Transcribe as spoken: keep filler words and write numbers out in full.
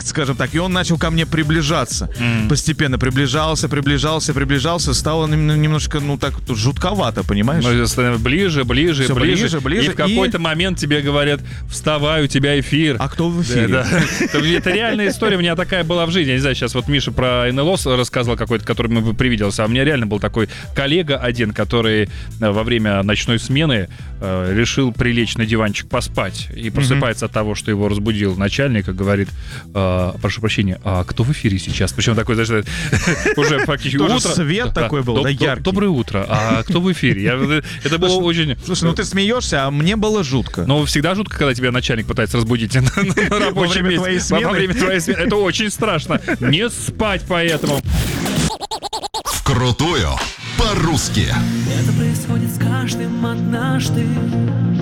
скажем так, и он начал ко мне приближаться. Mm. Постепенно приближался, приближался, приближался, стало немножко, ну, так жутковато, понимаешь? Ну, ближе, ближе, Все ближе, ближе, ближе. И в какой-то и... момент тебе говорят: вставай, у тебя эфир. А кто в эфире? Да, да. Это реальная история, у меня такая была в жизни. Я не знаю, сейчас вот Миша про эн эл о рассказывал какой-то, который мы привиделся, а у меня реально был такой коллега один, который во время ночной смены э, решил прилечь на диванчик поспать и просыпается mm-hmm. от того, что его разбудил начальник, и говорит: э, прошу прощения, а кто в эфире сейчас? Причем такой, знаешь, уже практически утро. Свет такой был, да, яркий. Доброе утро, а кто в эфире? Это было очень... Слушай, ну ты смеешься, а мне было жутко. Ну, всегда жутко, когда тебя начальник пытается разбудить на рабочем месте. Во время твоей смены. Это очень страшно. Не спать поэтому. Вкрутую по-русски. Это происходит с каждым однажды.